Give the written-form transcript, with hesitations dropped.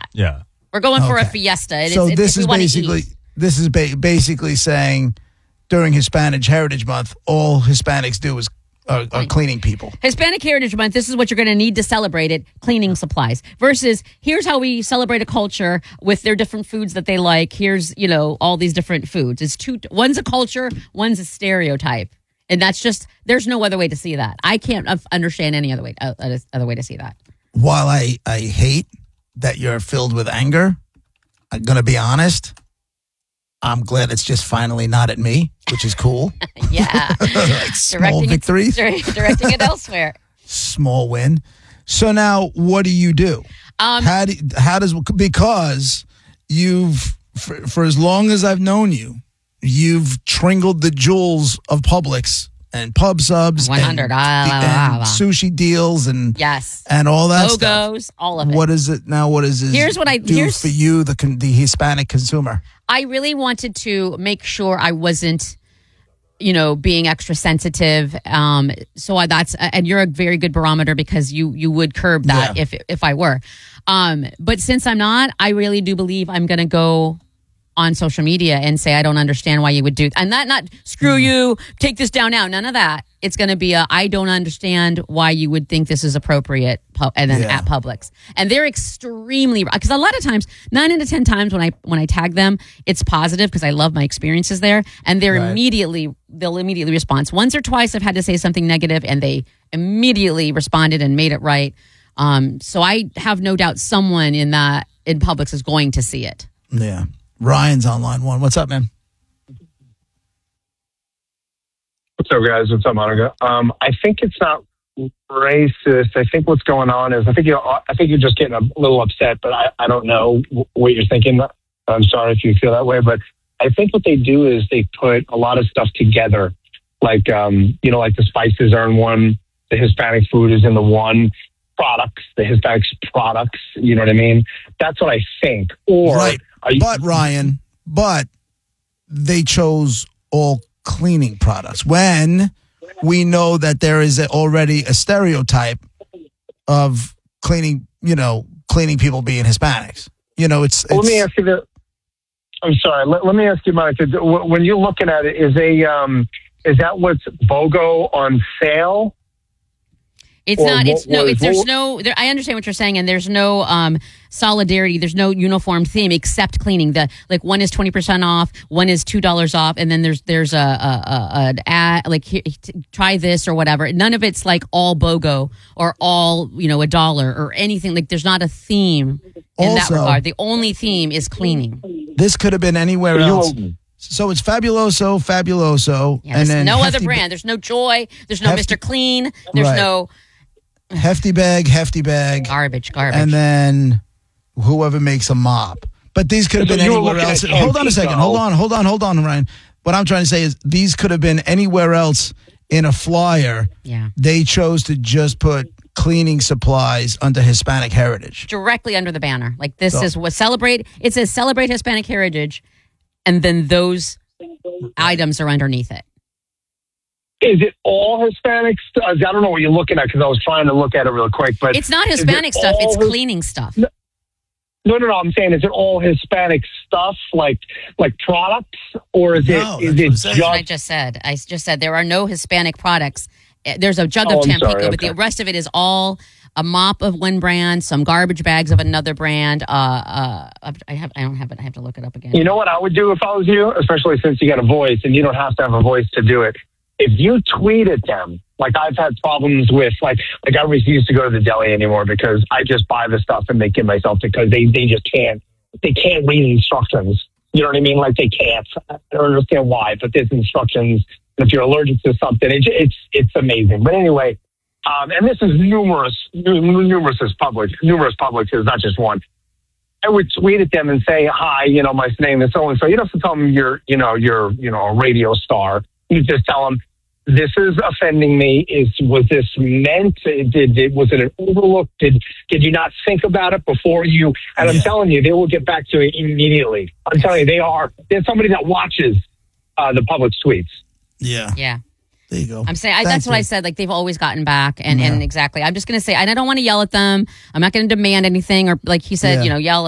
Yeah. We're going for a fiesta. So this is basically saying during Hispanic Heritage Month, all Hispanics do is are cleaning people. Hispanic Heritage Month, this is what you're going to need to celebrate it, cleaning supplies. Versus, here's how we celebrate a culture with their different foods that they like. Here's, all these different foods. One's a culture, one's a stereotype. And that's just, there's no other way to see that. I can't understand any other way to see that. While I hate that you're filled with anger, I'm going to be honest. I'm glad it's just finally not at me, which is cool. Yeah. Like small victories. Directing it elsewhere. Small win. So now what do you do? Because you've, for as long as I've known you, you've tringled the jewels of Publix and pub subs 100 and sushi deals and yes, and all that logos, stuff. All of it. What is it now? What is it? Here's what I do for you, the Hispanic consumer. I really wanted to make sure I wasn't, being extra sensitive. So that's, and you're a very good barometer because you would curb that if I were. But since I'm not, I really do believe I'm going to go on social media and say, I don't understand why you would do, and that not screw you, take this down now. None of that. It's going to be I don't understand why you would think this is appropriate. And then at Publix, and they're extremely, because a lot of times, 9 out of 10 times when I tag them, it's positive because I love my experiences there, and they'll immediately respond. Once or twice I've had to say something negative, and they immediately responded and made it right. So I have no doubt someone in Publix is going to see it. Yeah. Ryan's on line one. What's up, man? What's up, guys? What's up, Monica? I think it's not racist. I think what's going on is I think you're just getting a little upset, but I don't know what you're thinking. I'm sorry if you feel that way, but I think what they do is they put a lot of stuff together, like like the spices are in one, the Hispanic food is in the one. Products, the Hispanic products, you know what I mean? That's what I think. Or right. But they chose all cleaning products when we know that there is already a stereotype of cleaning people being Hispanics. It's let me ask you that. I'm sorry. Let me ask you, Monica. When you're looking at it, is that what's BOGO on sale? It's not. I understand what you're saying, and there's no solidarity. There's no uniform theme except cleaning. One is 20% off, one is $2 off, and then there's an ad like try this or whatever. None of it's like all BOGO or all $1 or anything. Like there's not a theme in that regard. The only theme is cleaning. This could have been anywhere else. So it's Fabuloso, yeah, and then no other brand. There's no Joy. There's no Mr. Clean. There's no. Hefty bag. Garbage. And then whoever makes a mop. But these could have been anywhere else. Hold on a second. Hold on, Ryan. What I'm trying to say is these could have been anywhere else in a flyer. Yeah. They chose to just put cleaning supplies under Hispanic Heritage. Directly under the banner. Like this is what celebrate. It says celebrate Hispanic Heritage. And then those items are underneath it. Is it all Hispanic stuff? I don't know what you're looking at because I was trying to look at it real quick. But it's not Hispanic stuff. It's cleaning stuff. No. I'm saying, is it all Hispanic stuff, like products, or is it just? I just said there are no Hispanic products. There's a jug of Tampico, but the rest of it is all a mop of one brand, some garbage bags of another brand. I don't have it. I have to look it up again. You know what I would do if I was you, especially since you got a voice and you don't have to have a voice to do it. If you tweeted them, like I've had problems with, like I refuse to go to the deli anymore because I just buy the stuff and make it myself because they just can't read instructions. You know what I mean? Like they can't. I don't understand why, but there's instructions. And if you're allergic to something, it's amazing. But anyway, and this is numerous Publix is not just one. I would tweet at them and say, hi, my name is so and so. You don't have to tell them you're a radio star. You just tell them, this is offending me. Was this meant? Was it an overlook? Did you not think about it before you? And I'm telling you, they will get back to it immediately. I'm telling you, there's somebody that watches the Publix tweets. Yeah. Yeah. There you go. I'm saying that's what I said. Like they've always gotten back, and exactly. I'm just going to say, and I don't want to yell at them. I'm not going to demand anything, or like he said, yell.